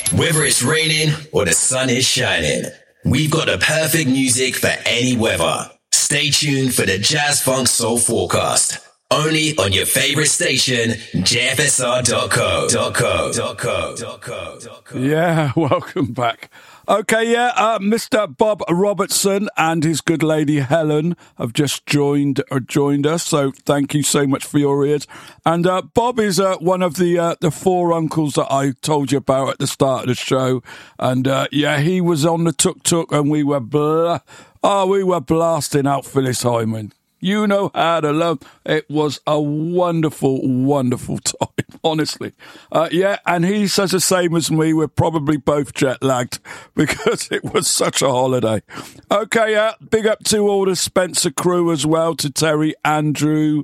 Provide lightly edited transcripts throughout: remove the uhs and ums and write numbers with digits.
Whether it's raining or the sun is shining, we've got the perfect music for any weather. Stay tuned for the Jazz Funk Soul Forecast. Only on your favorite station, jfsr.co.co. Yeah, welcome back. Okay, Mr. Bob Robertson and his good lady Helen have just joined us, so thank you so much for your ears. And Bob is one of the four uncles that I told you about at the start of the show. And he was on the tuk-tuk and we were blasting out Phyllis Hyman. You know how to love. It was a wonderful, wonderful time, honestly. And he says the same as me. We're probably both jet-lagged because it was such a holiday. Okay, big up to all the Spencer crew as well, to Terry, Andrew,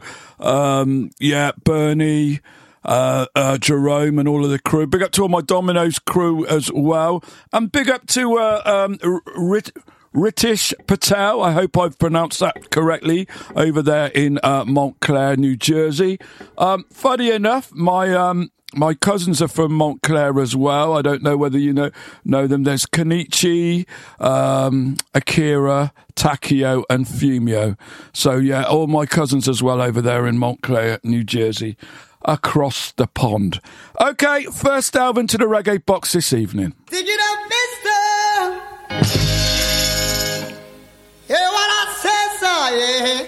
Bernie, Jerome and all of the crew. Big up to all my Domino's crew as well. And big up to Ritish Patel, I hope I've pronounced that correctly, over there in Montclair, New Jersey. Funny enough, my cousins are from Montclair as well. I don't know whether you know them. There's Kenichi, Akira, Takio, and Fumio. So, all my cousins as well over there in Montclair, New Jersey, across the pond. Okay, first delve into the reggae box this evening. Dig it up, mister! Yeah, what I said, so,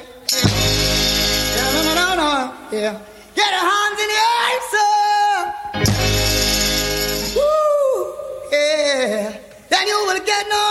yeah. Get your hands in the air, sir. Woo, yeah. Then you will get no